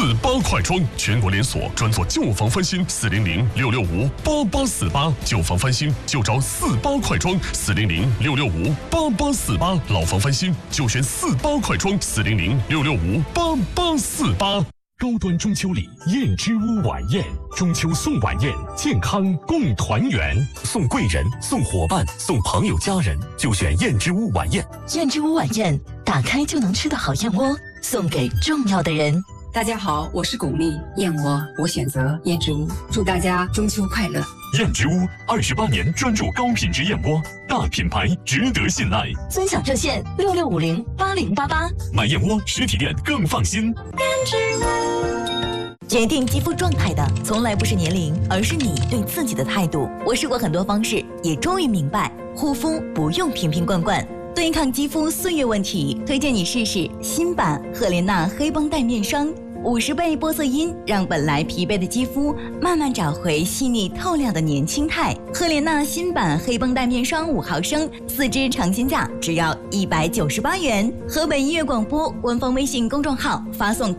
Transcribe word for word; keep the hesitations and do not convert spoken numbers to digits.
四八快装，全国连锁，专做旧房翻新，四零零六六五八八四八，旧房翻新就找四八快装，四零零六六五八八四八，老房翻新就选四八快装，四零零六六五八八四八。高端中秋礼，燕之屋晚宴，中秋送晚宴，健康共团圆，送贵人，送伙伴，送朋友家人，就选燕之屋晚宴。 燕之屋晚宴，打开就能吃的好燕窝，送给重要的人。 大家好，我是巩俐，燕窝我选择燕之屋，祝大家中秋快乐。 燕之屋二十八年专注高品质燕窝，大品牌值得信赖。 尊享热线六六五零八零八八， 买燕窝实体店更放心。 燕之屋。决定肌肤状态的从来不是年龄，而是你对自己的态度。我试过很多方式，也终于明白，护肤不用瓶瓶罐罐。对抗肌肤岁月问题，推荐你试试新版赫莲娜黑绷带面霜，五十倍玻色因让本来疲惫的肌肤慢慢找回细腻透亮的年轻态。赫莲娜新版黑绷带面霜五毫升，四支尝鲜价只要一百九十八元。河北音乐广播官方微信公众号发送